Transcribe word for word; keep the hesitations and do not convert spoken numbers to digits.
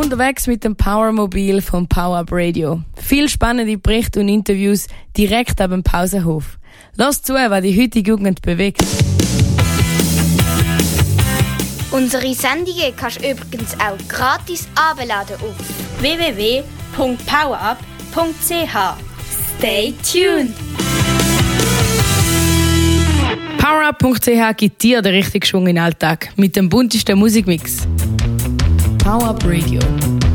Unterwegs mit dem Powermobil vom Power Up Radio. Viel spannende Berichte und Interviews direkt ab dem Pausenhof. Lass zu, was die heutige Jugend bewegt. Unsere Sendungen kannst du übrigens auch gratis abladen auf w w w punkt powerup punkt c h. Stay tuned! powerup punkt c h gibt dir den richtigen Schwung in den Alltag mit dem buntesten Musikmix. Power Up Radio.